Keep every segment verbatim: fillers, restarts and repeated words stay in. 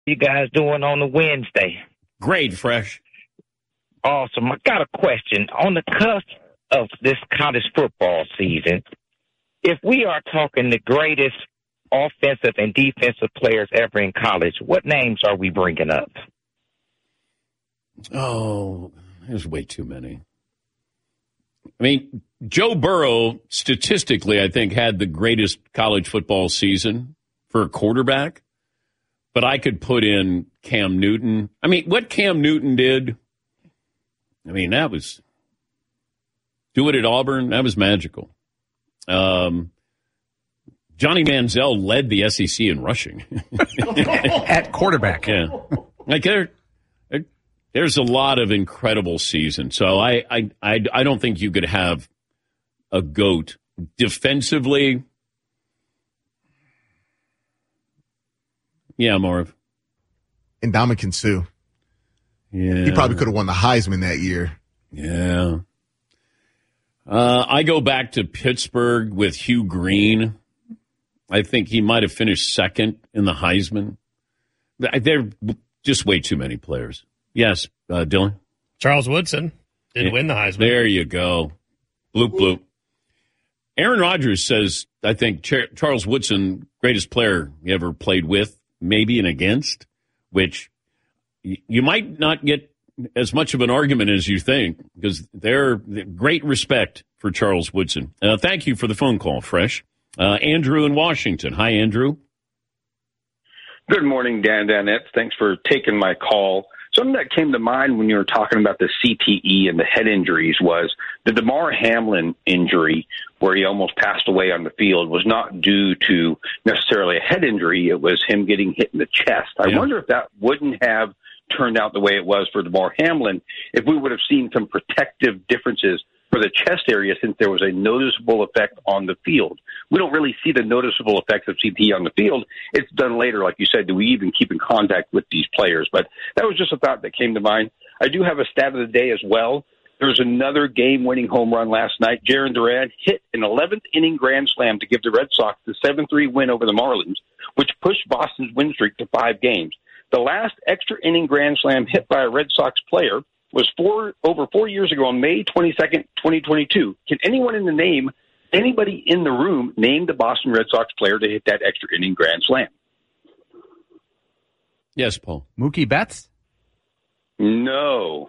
you guys doing on the Wednesday? Great, Fresh. Awesome. I got a question. On the cusp of this college football season, if we are talking the greatest offensive and defensive players ever in college, what names are we bringing up? Oh, there's way too many. I mean, Joe Burrow, statistically, I think, had the greatest college football season for a quarterback. But I could put in Cam Newton. I mean, what Cam Newton did, I mean, that was, do it at Auburn, that was magical. Um, Johnny Manziel led the S E C in rushing. At quarterback. Yeah. Like, there, there, there's a lot of incredible seasons. So I, I, I, I don't think you could have a GOAT. Defensively, yeah, Marv. Ndamukong Suh. Yeah. He probably could have won the Heisman that year. Yeah. Uh, I go back to Pittsburgh with Hugh Green. I think he might have finished second in the Heisman. They're just way too many players. Yes, uh, Dylan? Charles Woodson didn't yeah. win the Heisman. There you go. Bloop, bloop. Aaron Rodgers says, I think Ch- Charles Woodson, greatest player he ever played with, maybe and against, which you might not get as much of an argument as you think, because they're great respect for Charles Woodson. Uh, thank you for the phone call, Fresh. Uh, Andrew in Washington. Hi, Andrew. Good morning, Dan Danette. Thanks for taking my call. Something that came to mind when you were talking about the C T E and the head injuries was the Damar Hamlin injury, where he almost passed away on the field, was not due to necessarily a head injury. It was him getting hit in the chest. I yeah. wonder if that wouldn't have turned out the way it was for Damar Hamlin if we would have seen some protective differences for the chest area, since there was a noticeable effect on the field. We don't really see the noticeable effects of C T E on the field. It's done later, like you said. Do we even keep in contact with these players? But that was just a thought that came to mind. I do have a stat of the day as well. There was another game-winning home run last night. Jarren Duran hit an eleventh inning grand slam to give the Red Sox the seven three win over the Marlins, which pushed Boston's win streak to five games. The last extra inning grand slam hit by a Red Sox player was four over four years ago on May twenty-second, twenty twenty-two. Can anyone in the name, anybody in the room, name the Boston Red Sox player to hit that extra inning grand slam? Yes, Paul. Mookie Betts? No.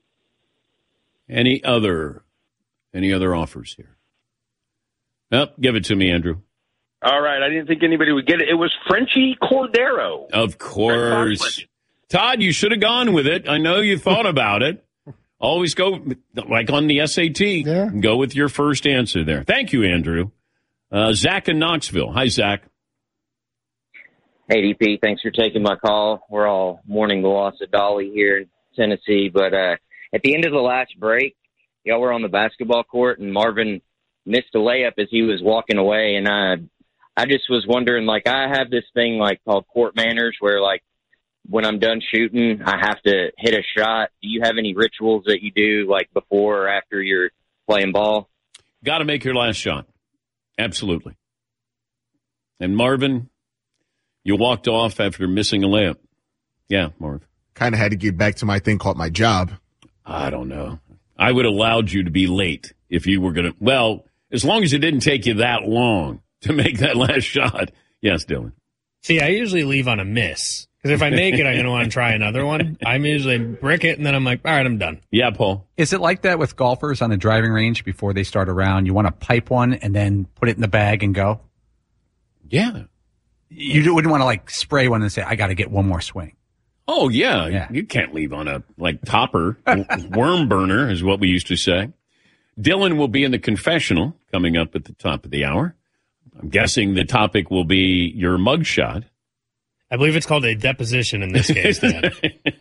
Any other, any other offers here? Nope, give it to me, Andrew. All right, I didn't think anybody would get it. It was Frenchie Cordero. Of course. Todd, you should have gone with it. I know you thought about it. Always go, like on the S A T, yeah. Go with your first answer there. Thank you, Andrew. Uh, Zach in Knoxville. Hi, Zach. Hey, D P, thanks for taking my call. We're all mourning the loss of Dolly here in Tennessee. But uh, at the end of the last break, y'all were on the basketball court, and Marvin missed a layup as he was walking away. And I, I just was wondering, like, I have this thing, like, called court manners where, like, when I'm done shooting, I have to hit a shot. Do you have any rituals that you do, like, before or after you're playing ball? Got to make your last shot. Absolutely. And Marvin, you walked off after missing a layup. Yeah, Marv. Kind of had to get back to my thing called my job. I don't know. I would have allowed you to be late if you were going to. Well, as long as it didn't take you that long to make that last shot. Yes, Dylan. See, I usually leave on a miss. Because if I make it, I'm going to want to try another one. I'm usually brick it, and then I'm like, all right, I'm done. Yeah, Paul. Is it like that with golfers on the driving range before they start a round? You want to pipe one and then put it in the bag and go? Yeah. You wouldn't want to, like, spray one and say, I got to get one more swing. Oh, yeah. yeah. You can't leave on a, like, topper. Worm burner is what we used to say. Dylan will be in the confessional coming up at the top of the hour. I'm guessing the topic will be your mugshot. I believe it's called a deposition in this case, Dan.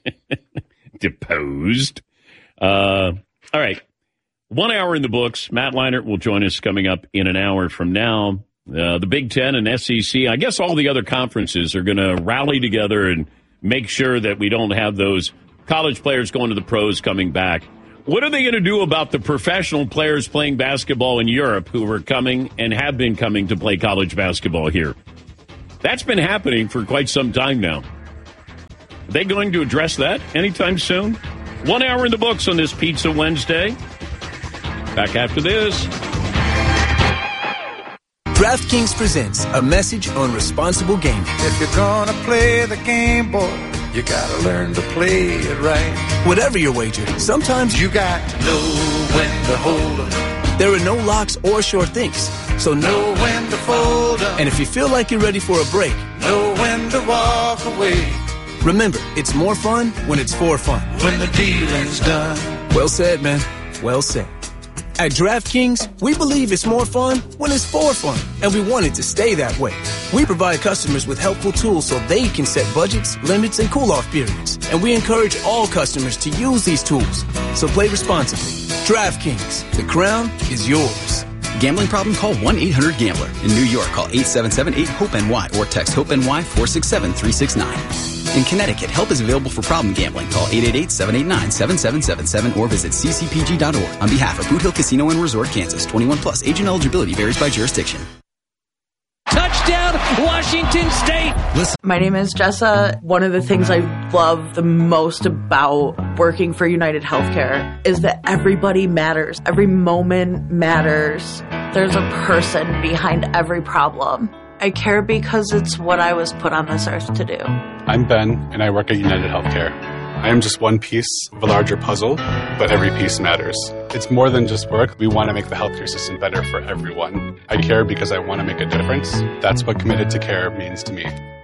Deposed. Uh, all right. One hour in the books. Matt Leinart will join us coming up in an hour from now. Uh, the Big Ten and S E C, I guess all the other conferences are going to rally together and make sure that we don't have those college players going to the pros coming back. What are they going to do about the professional players playing basketball in Europe who are coming and have been coming to play college basketball here? That's been happening for quite some time now. Are they going to address that anytime soon? One hour in the books on this Pizza Wednesday. Back after this. DraftKings presents a message on responsible gaming. If you're gonna play the game, boy, you gotta learn to play it right. Whatever your wager, sometimes you got to know when to hold 'em. There are no locks or sure things, so know when to fold 'em. And if you feel like you're ready for a break, know when to walk away. Remember, it's more fun when it's for fun. When the dealing's done. Well said, man. Well said. At DraftKings, we believe it's more fun when it's for fun, and we want it to stay that way. We provide customers with helpful tools so they can set budgets, limits, and cool-off periods, and we encourage all customers to use these tools. So play responsibly. DraftKings, the crown is yours. Gambling problem? Call one eight hundred gambler. In New York, call eight seven seven eight hope N Y or text HOPE-NY four six seven three six nine. In Connecticut, help is available for problem gambling. Call eight eight eight seven eight nine seven seven seven seven or visit c c p g dot org. On behalf of Boot Hill Casino and Resort, Kansas, twenty-one plus. Age and eligibility varies by jurisdiction. Touchdown, Washington State. Listen. My name is Jessa. One of the things I love the most about working for United Healthcare is that everybody matters. Every moment matters. There's a person behind every problem. I care because it's what I was put on this earth to do. I'm Ben, and I work at United Healthcare. I am just one piece of a larger puzzle, but every piece matters. It's more than just work. We want to make the healthcare system better for everyone. I care because I want to make a difference. That's what committed to care means to me.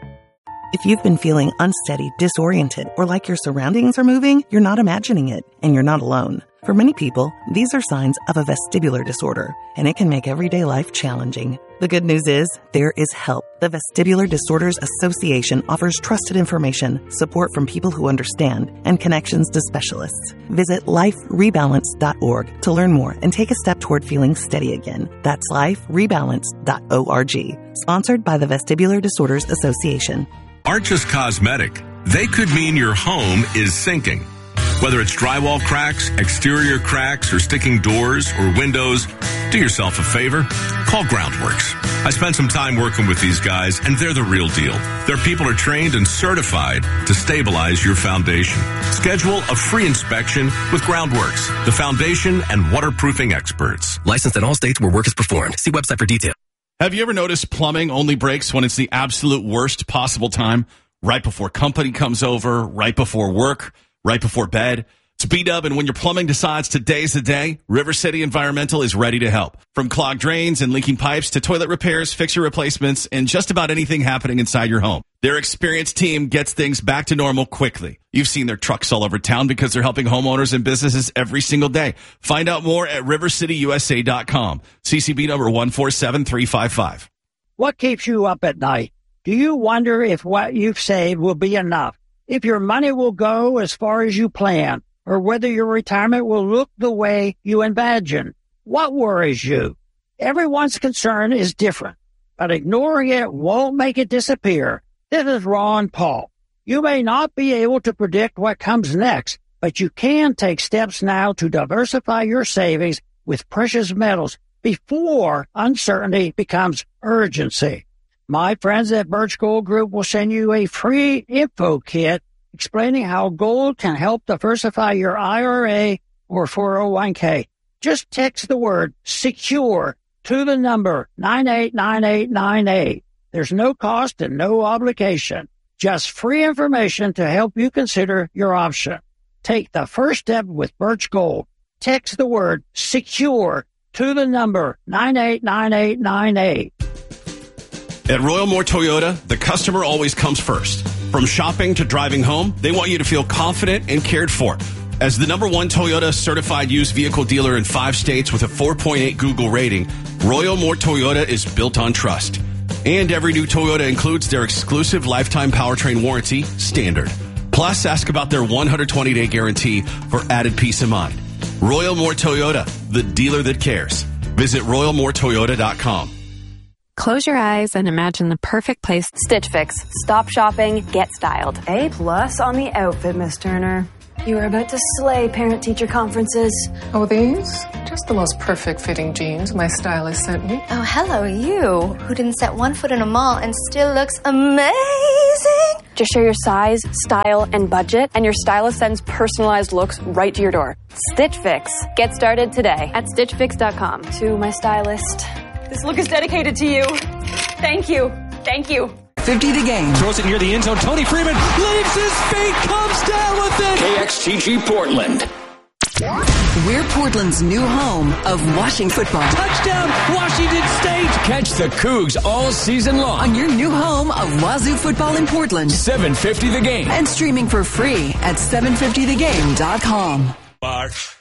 If you've been feeling unsteady, disoriented, or like your surroundings are moving, you're not imagining it, and you're not alone. For many people, these are signs of a vestibular disorder, and it can make everyday life challenging. The good news is, there is help. The Vestibular Disorders Association offers trusted information, support from people who understand, and connections to specialists. Visit life rebalance dot org to learn more and take a step toward feeling steady again. That's life rebalance dot org. Sponsored by the Vestibular Disorders Association. Aren't just cosmetic. They could mean your home is sinking. Whether it's drywall cracks, exterior cracks, or sticking doors or windows, do yourself a favor. Call Groundworks. I spent some time working with these guys, and they're the real deal. Their people are trained and certified to stabilize your foundation. Schedule a free inspection with Groundworks, the foundation and waterproofing experts. Licensed in all states where work is performed. See website for details. Have you ever noticed plumbing only breaks when it's the absolute worst possible time? Right before company comes over, right before work, right before bed. It's B-Dub, and when your plumbing decides today's the day, River City Environmental is ready to help. From clogged drains and leaking pipes to toilet repairs, fixture replacements, and just about anything happening inside your home. Their experienced team gets things back to normal quickly. You've seen their trucks all over town because they're helping homeowners and businesses every single day. Find out more at river city u s a dot com. C C B number one four seven three five five. What keeps you up at night? Do you wonder if what you've saved will be enough? If your money will go as far as you plan, or whether your retirement will look the way you imagine? What worries you? Everyone's concern is different, but ignoring it won't make it disappear. This is Ron Paul. You may not be able to predict what comes next, but you can take steps now to diversify your savings with precious metals before uncertainty becomes urgency. My friends at Birch Gold Group will send you a free info kit explaining how gold can help diversify your I R A or four oh one k. Just text the word SECURE to the number nine eight nine eight nine eight. There's no cost and no obligation. Just free information to help you consider your option. Take the first step with Birch Gold. Text the word SECURE to the number nine eight nine eight nine eight. At Royal Moore Toyota, the customer always comes first. From shopping to driving home, they want you to feel confident and cared for. As the number one Toyota certified used vehicle dealer in five states with a four point eight Google rating, Royal Moore Toyota is built on trust. And every new Toyota includes their exclusive lifetime powertrain warranty, Standard. Plus, ask about their one hundred twenty day guarantee for added peace of mind. Royal Moore Toyota, the dealer that cares. Visit royal moore toyota dot com. Close your eyes and imagine the perfect place. Stitch Fix. Stop shopping, get styled. A plus on the outfit, Miss Turner. You are about to slay parent-teacher conferences. Oh, these? Just the most perfect fitting jeans my stylist sent me. Oh, hello, you, who didn't set one foot in a mall and still looks amazing. Just share your size, style, and budget, and your stylist sends personalized looks right to your door. Stitch Fix. Get started today at stitch fix dot com. To my stylist, this look is dedicated to you. Thank you. Thank you. fifty the game. Throws it near the end zone. Tony Freeman leaves his feet, comes down with it. K X T G Portland. We're Portland's new home of Washington football. Touchdown, Washington State. Catch the Cougs all season long on your new home of Wazoo football in Portland. seven fifty the game. And streaming for free at seven fifty the game dot com. March.